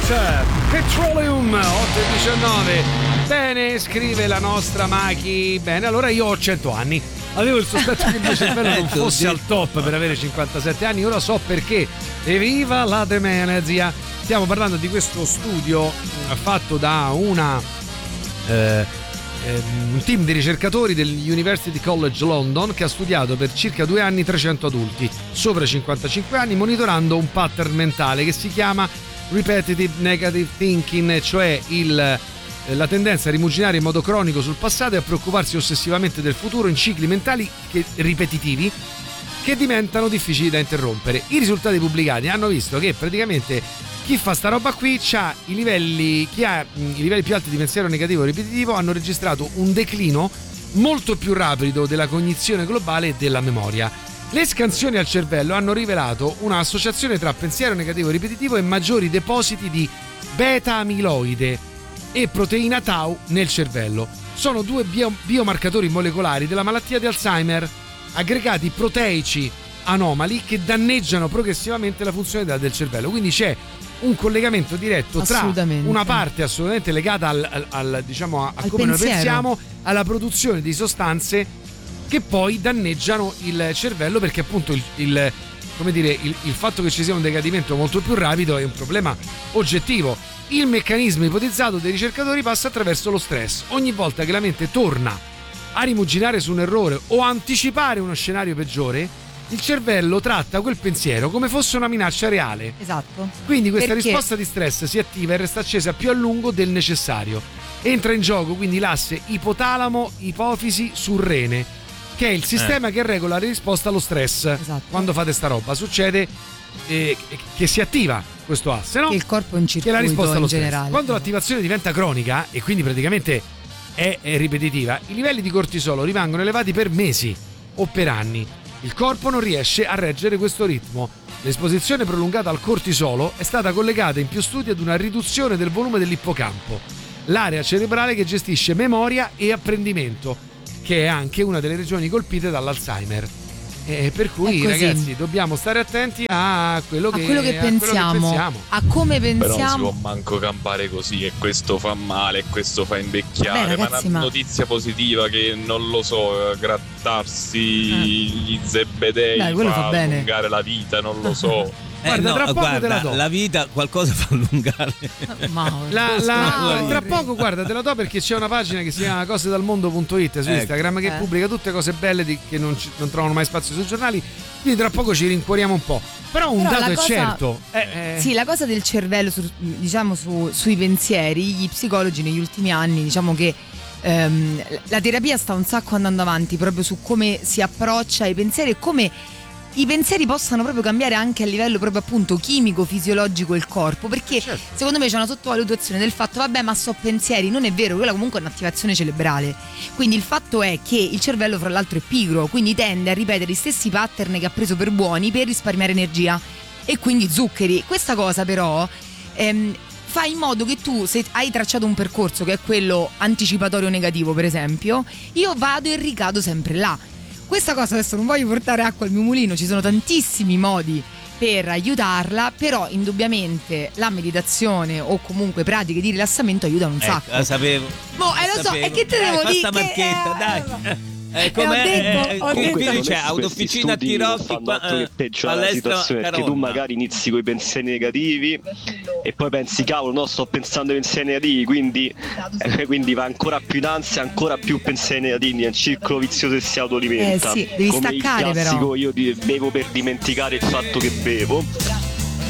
Petroleum 8:19. Bene, scrive la nostra Maki. Bene, allora io ho 100 anni. Avevo il sospetto che il mio cervello non fosse al top per avere 57 anni. Ora so perché. Evviva la demenza. Stiamo parlando di questo studio fatto da un team di ricercatori dell'University College London che ha studiato per circa 2 anni 300 adulti sopra 55 anni, monitorando un pattern mentale che si chiama repetitive negative thinking, cioè la tendenza a rimuginare in modo cronico sul passato e a preoccuparsi ossessivamente del futuro in cicli mentali ripetitivi che diventano difficili da interrompere. I risultati pubblicati hanno visto che praticamente chi fa sta roba qui ha i livelli più alti di pensiero negativo ripetitivo hanno registrato un declino molto più rapido della cognizione globale e della memoria. Le scansioni al cervello hanno rivelato un'associazione tra pensiero negativo ripetitivo e maggiori depositi di beta-amiloide e proteina tau nel cervello. Sono due biomarcatori molecolari della malattia di Alzheimer, aggregati proteici anomali che danneggiano progressivamente la funzionalità del cervello. Quindi c'è un collegamento diretto tra una parte assolutamente legata al come noi pensiamo, alla produzione di sostanze che poi danneggiano il cervello, perché appunto il fatto che ci sia un decadimento molto più rapido è un problema oggettivo. Il meccanismo ipotizzato dai ricercatori passa attraverso lo stress. Ogni volta che la mente torna a rimuginare su un errore o a anticipare uno scenario peggiore, il cervello tratta quel pensiero come fosse una minaccia reale. Esatto. Quindi questa risposta di stress si attiva e resta accesa più a lungo del necessario. Entra in gioco quindi l'asse ipotalamo-ipofisi-surrene, che è il sistema che regola la risposta allo stress. Esatto. Quando fate sta roba succede che si attiva questo asse, no? Che il corpo è un circuito, che è la risposta allo stress. generale. Quando l'attivazione diventa cronica e quindi praticamente è ripetitiva, i livelli di cortisolo rimangono elevati per mesi o per anni. Il corpo non riesce a reggere questo ritmo. L'esposizione prolungata al cortisolo è stata collegata in più studi ad una riduzione del volume dell'ippocampo, l'area cerebrale che gestisce memoria e apprendimento, che è anche una delle regioni colpite dall'Alzheimer. Per cui ragazzi dobbiamo stare attenti a quello che pensiamo, a come pensiamo. Però non si può manco campare così, e questo fa male e questo fa invecchiare. Ragazzi, ma una notizia positiva che non lo so, grattarsi gli zebedei fa allungare la vita, non lo so. Guarda, tra poco te la do. La vita qualcosa fa allungare. Tra poco, guarda, te la do, perché c'è una pagina che si chiama cosedalmondo.it su Instagram che pubblica tutte cose belle che non trovano mai spazio sui giornali. Quindi tra poco ci rincuoriamo un po'. Però un dato è certo. Sì, la cosa del cervello, sui pensieri, gli psicologi negli ultimi anni, diciamo che la terapia sta un sacco andando avanti proprio su come si approccia ai pensieri e come i pensieri possano proprio cambiare anche a livello proprio appunto chimico, fisiologico il corpo, perché secondo me c'è una sottovalutazione del fatto vabbè ma so pensieri, non è vero, quella comunque è un'attivazione cerebrale, quindi il fatto è che il cervello fra l'altro è pigro, quindi tende a ripetere gli stessi pattern che ha preso per buoni per risparmiare energia e quindi zuccheri. Questa cosa però fa in modo che tu, se hai tracciato un percorso che è quello anticipatorio negativo per esempio, io vado e ricado sempre là. Questa cosa, adesso non voglio portare acqua al mio mulino, ci sono tantissimi modi per aiutarla, però indubbiamente la meditazione o comunque pratiche di rilassamento aiutano un sacco. La sapevo. Lo so, e che te devo dire? Sta marchetta, dai. Ho detto. C'è autofficina a Tirocchi fanno altro che peggiorare la situazione, perché tu magari inizi con i pensieri negativi e poi pensi cavolo no, sto pensando ai pensieri negativi, quindi va ancora più in ansia, ancora più pensieri negativi, è un circolo vizioso che si autoalimenta. Sì, devi come staccare il classico, però io bevo per dimenticare il fatto che bevo.